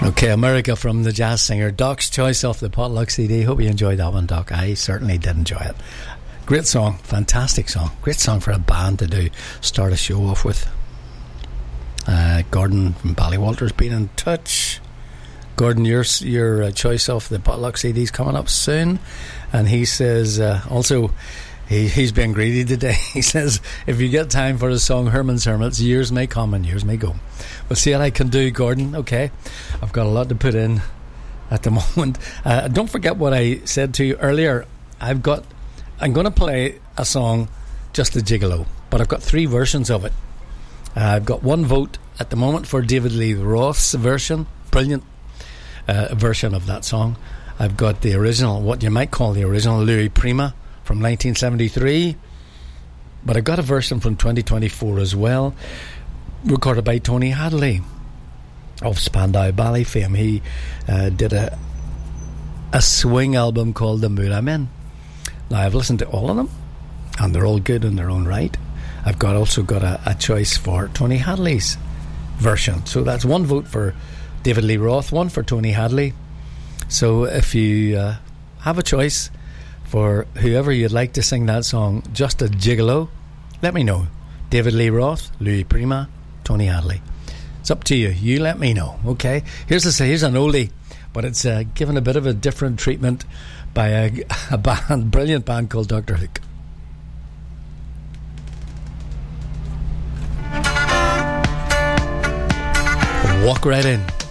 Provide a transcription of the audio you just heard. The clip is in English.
Okay, America from the jazz singer. Doc's choice off the Potluck CD. Hope you enjoyed that one, Doc. I certainly did enjoy it. Great song, fantastic song. Great song for a band to start a show off with. Gordon from Ballywalter's been in touch. Gordon, your choice off the Potluck CD's coming up soon. And he says, also, he's been greedy today. He says, if you get time for a song, Herman's Hermits, years may come and years may go. We'll see what I can do, Gordon. Okay, I've got a lot to put in at the moment. Don't forget what I said to you earlier. I'm going to play a song, Just a Gigolo, but I've got 3 versions of it. I've got 1 vote at the moment for David Lee Roth's version. Brilliant version of that song. I've got the original, what you might call the original, Louis Prima from 1973, but I've got a version from 2024 as well, recorded by Tony Hadley of Spandau Ballet fame. He did a swing album called The Mood I'm In. Now, I've listened to all of them, and they're all good in their own right. I've also got a choice for Tony Hadley's version. So that's 1 vote for David Lee Roth, 1 for Tony Hadley. So if you have a choice for whoever you'd like to sing that song, Just a Gigolo, let me know. David Lee Roth, Louis Prima, Tony Hadley. It's up to you. You let me know. Okay. Here's an oldie, but it's given a bit of a different treatment by a brilliant band called Dr. Hook. Walk right in.